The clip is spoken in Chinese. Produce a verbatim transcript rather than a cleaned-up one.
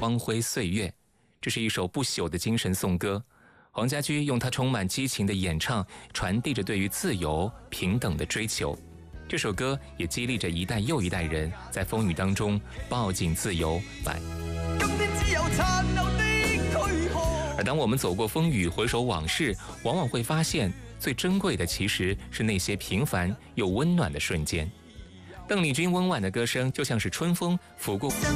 光辉岁月。这是一首不朽的精神颂歌。黄家驹用他充满激情的演唱，传递着对于自由平等的追求。这首歌也激励着一代又一代人在风雨当中抱紧自由。而当我们走过风雨，回首往事，往往会发现最珍贵的其实是那些平凡又温暖的瞬间。邓丽君温婉的歌声就像是春风拂过